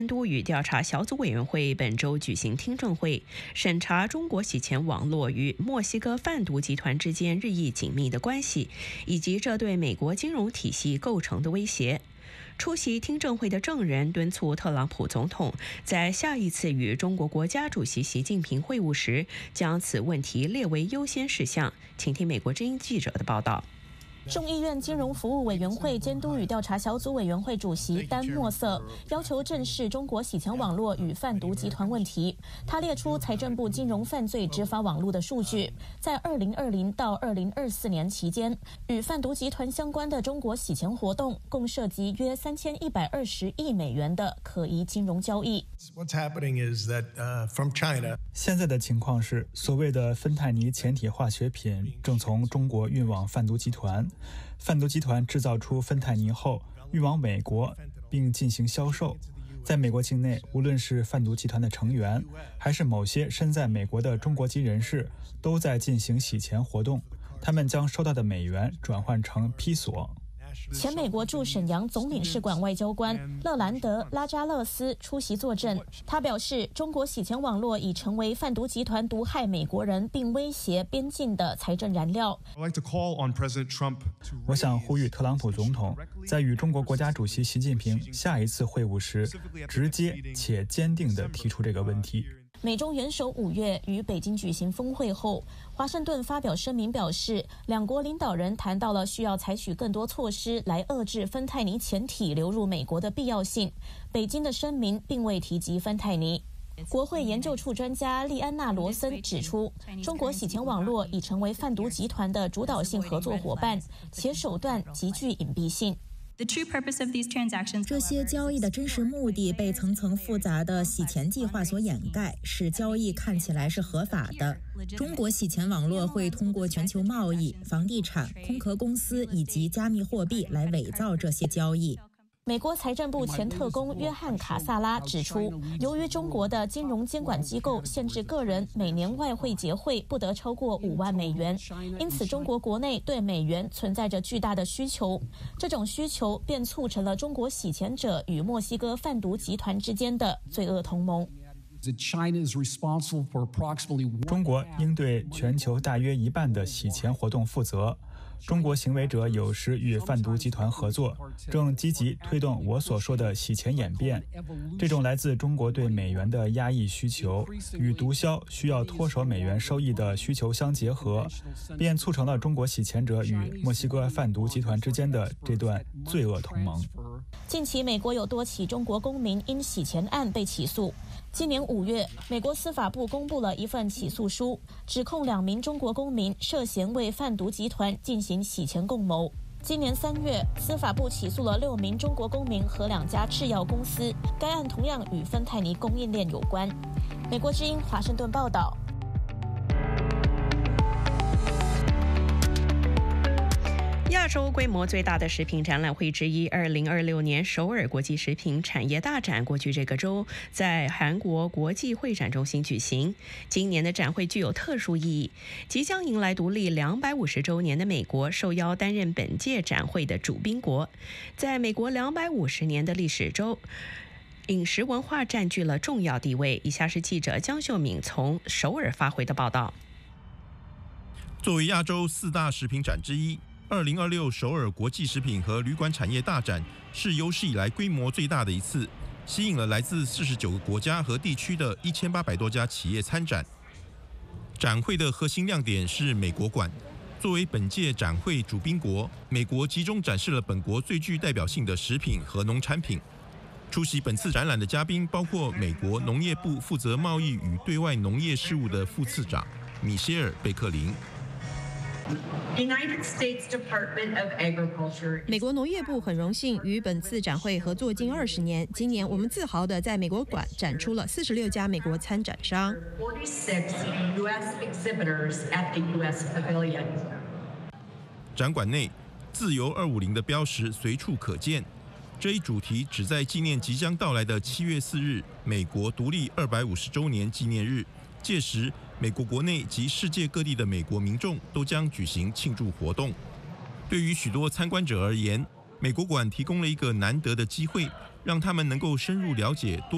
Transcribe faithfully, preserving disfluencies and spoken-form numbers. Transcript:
监督与调查小组委员会本周举行听证会，审查中国洗钱网络与墨西哥贩毒集团之间日益紧密的关系，以及这对美国金融体系构成的威胁。出席听证会的证人敦促特朗普总统在下一次与中国国家主席习近平会晤时，将此问题列为优先事项。请听美国之音记者的报道。 众议院金融服务委员会监督与调查小组委员会主席丹莫瑟要求正视中国洗钱网络与贩毒集团问题。他列出财政部金融犯罪执法网络的数据，在二零二零到二零二四年期间，与贩毒集团相关的中国洗钱活动共涉及约三千一百二十亿美元的可疑金融交易。 What's happening is that, uh, from China. 现在的情况是，所谓的芬太尼前体化学品正从中国运往贩毒集团。贩毒集团制造出芬太尼后，运往美国并进行销售。在美国境内，无论是贩毒集团的成员，还是某些身在美国的中国籍人士，都在进行洗钱活动。他们将收到的美元转换成披索。 前美国驻沈阳总领事馆外交官勒兰德·拉扎勒斯出席作证。他表示，中国洗钱网络已成为贩毒集团毒害美国人并威胁边境的财政燃料。 我想呼吁特朗普总统在与中国国家主席习近平下一次会晤时，直接且坚定地提出这个问题。 美中元首五月与北京举行峰会后，华盛顿发表声明表示，两国领导人谈到了需要采取更多措施来遏制芬太尼前体流入美国的必要性。北京的声明并未提及芬太尼。国会研究处专家利安娜·罗森指出，中国洗钱网络已成为贩毒集团的主导性合作伙伴，且手段极具隐蔽性。 这些交易的真实目的被层层复杂的洗钱计划所掩盖，使交易看起来是合法的。中国洗钱网络会通过全球贸易、房地产、空壳公司以及加密货币来伪造这些交易。 美国财政部前特工约翰·卡萨拉指出，由于中国的金融监管机构限制个人每年外汇结汇不得超过五万美元，因此中国国内对美元存在着巨大的需求。这种需求便促成了中国洗钱者与墨西哥贩毒集团之间的罪恶同盟。 中国应对全球大约一半的洗钱活动负责。中国行为者有时与贩毒集团合作，正积极推动我所说的洗钱演变。这种来自中国对美元的压抑需求，与毒枭需要脱手美元收益的需求相结合，便促成了中国洗钱者与墨西哥贩毒集团之间的这段罪恶同盟。 近期，美国有多起中国公民因洗钱案被起诉。今年五月，美国司法部公布了一份起诉书，指控两名中国公民涉嫌为贩毒集团进行洗钱共谋。今年三月，司法部起诉了六名中国公民和两家制药公司，该案同样与芬太尼供应链有关。美国之音华盛顿报道。 亚洲规模最大的食品展览会之一，二零二六年首尔国际食品产业大展，过去这个周在韩国国际会展中心举行。今年的展会具有特殊意义，即将迎来独立两百五十周年的美国受邀担任本届展会的主宾国。在美国两百五十年的历史中，饮食文化占据了重要地位。以下是记者江秀敏从首尔发回的报道。 作为亚洲四大食品展之一，二零二六首尔国际食品和旅馆产业大展是有史以来规模最大的一次，吸引了来自四十九个国家和地区的一千八百多家企业参展。展会的核心亮点是美国馆。作为本届展会主宾国，美国集中展示了本国最具代表性的食品和农产品。出席本次展览的嘉宾包括美国农业部负责贸易与对外农业事务的副次长米歇尔·贝克林。 美国农业部很荣幸与本次展会合作近二十年。今年我们自豪地在美国馆展出了四十六家美国参展商。 展馆内，自由二五零的标识随处可见。这一主题旨在纪念即将到来的七月四日，美国独立二百五十周年纪念日。届时，美国国内及世界各地的美国民众都将举行庆祝活动。对于许多参观者而言，美国馆提供了一个难得的机会，让他们能够深入了解多